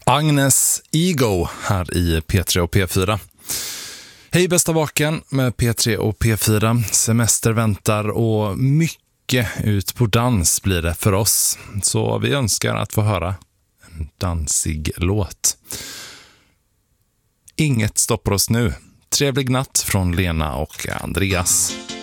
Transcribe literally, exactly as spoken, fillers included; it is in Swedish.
Agnes Ego här i P tre och P fyra. Hej bästa vaken med P tre och P fyra. Semester väntar och mycket ut på dans blir det för oss. Så vi önskar att få höra en dansig låt. Inget stoppar oss nu. Trevlig natt från Lena och Andreas.